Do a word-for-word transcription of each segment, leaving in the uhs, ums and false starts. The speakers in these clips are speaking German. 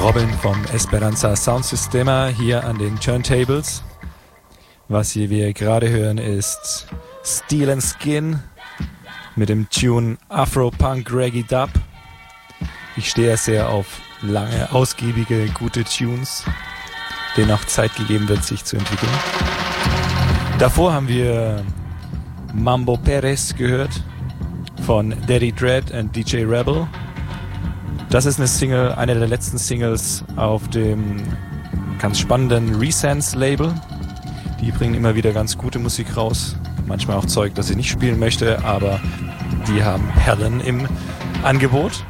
Robin vom Esperanza Sound Systema hier an den Turntables. Was hier wir gerade hören ist Steel and Skin mit dem Tune Afro-Punk Reggae Dub. Ich stehe sehr auf lange, ausgiebige, gute Tunes, denen auch Zeit gegeben wird, sich zu entwickeln. Davor haben wir Mambo Perez gehört von Daddy Dread und D J Rebel. Das ist eine Single, eine der letzten Singles auf dem ganz spannenden Resense-Label. Die bringen immer wieder ganz gute Musik raus. Manchmal auch Zeug, das ich nicht spielen möchte, aber die haben Perlen im Angebot.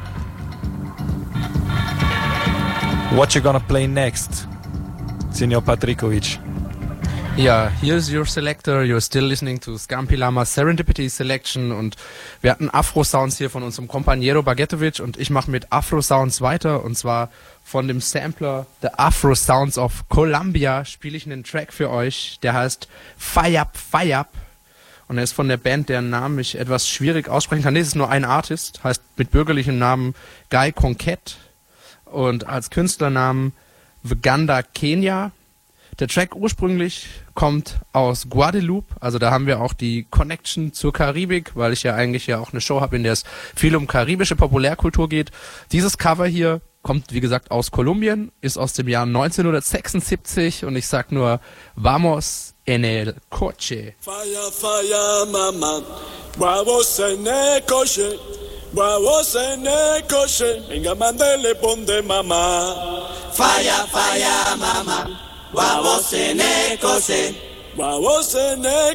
What you gonna play next, Senor Patrikovic? Ja, here's your selector. You're still listening to Scampi Lama Serendipity Selection und wir hatten Afro-Sounds hier von unserem Compañero Bagetovic und ich mache mit Afro-Sounds weiter und zwar von dem Sampler The Afro Sounds of Colombia spiele ich einen Track für euch, der heißt Fire Up, Fire Up und er ist von der Band, deren Namen ich etwas schwierig aussprechen kann. Nee, es ist nur ein Artist, heißt mit bürgerlichem Namen Guy Conquette und als Künstlernamen Vaganda Kenya. Der Track ursprünglich kommt aus Guadeloupe, also da haben wir auch die Connection zur Karibik, weil ich ja eigentlich ja auch eine Show habe, in der es viel um karibische Populärkultur geht. Dieses Cover hier kommt, wie gesagt, aus Kolumbien, ist aus dem Jahr neunzehnhundertsechsundsiebzig und ich sag nur, vamos en el coche. Fire, fire, mama, vamos en el coche, vamos en el coche, venga, mándele ponde mamá. Fire, fire, mama. Vamos en el coche, vamos en el